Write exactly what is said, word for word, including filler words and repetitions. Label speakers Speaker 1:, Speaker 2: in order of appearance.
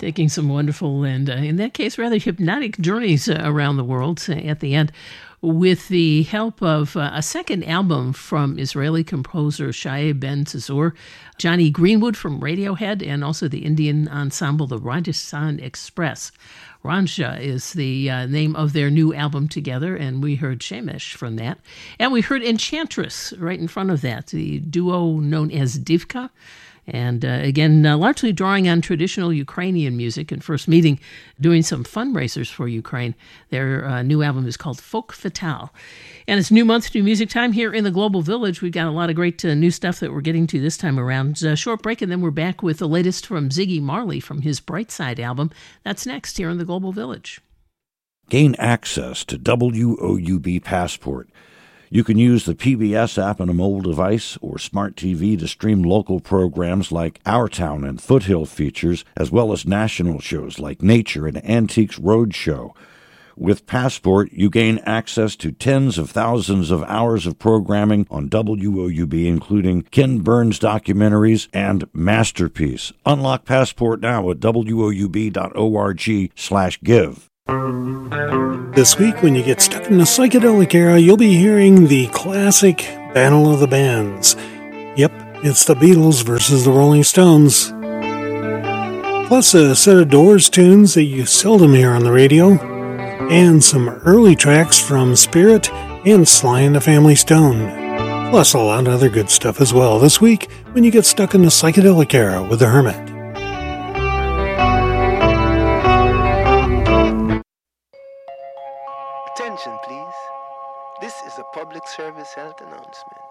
Speaker 1: taking some wonderful and, uh, in that case, rather hypnotic journeys uh, around the world uh, at the end, with the help of uh, a second album from Israeli composer Shai Ben Tzur, Johnny Greenwood from Radiohead, and also the Indian ensemble, the Rajasthan Express. Ranja is the uh, name of their new album together, and we heard Shemesh from that. And we heard Enchantress right in front of that, the duo known as Divka. And uh, again, uh, largely drawing on traditional Ukrainian music, and first meeting doing some fundraisers for Ukraine. Their uh, new album is called Folk Fatale. And it's new month, new music time here in the Global Village. We've got a lot of great uh, new stuff that we're getting to this time around. A short break, and then we're back with the latest from Ziggy Marley from his Brightside album. That's next here in the Global Village.
Speaker 2: Gain access to W O U B Passport. You can use the P B S app on a mobile device or smart T V to stream local programs like Our Town and Foothill features, as well as national shows like Nature and Antiques Roadshow. With Passport, you gain access to tens of thousands of hours of programming on W O U B, including Ken Burns documentaries and Masterpiece. Unlock Passport now at W O U B dot org slash give.
Speaker 3: This week, when you get stuck in the psychedelic era, you'll be hearing the classic Battle of the Bands. Yep, it's the Beatles versus the Rolling Stones. Plus a set of Doors tunes that you seldom hear on the radio, and some early tracks from Spirit and Sly and the Family Stone. Plus a lot of other good stuff as well this week when you get stuck in the psychedelic era with the Hermit.
Speaker 4: Attention, please. This is a public service health announcement.